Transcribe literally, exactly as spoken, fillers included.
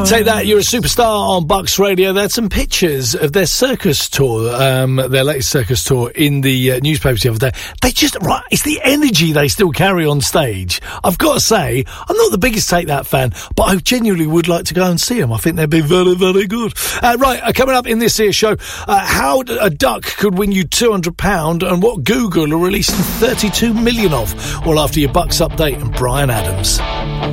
Take that, you're a superstar on Bucks Radio. They had some pictures of their circus tour, um, their latest circus tour in the uh, newspapers the other day. They just, right, it's the energy they still carry on stage. I've got to say, I'm not the biggest Take That fan, but I genuinely would like to go and see them. I think they'd be very, very good. Uh, right, uh, coming up in this here show, uh, how a duck could win you two hundred pounds and what Google are releasing thirty-two million of. All after your Bucks update and Brian Adams.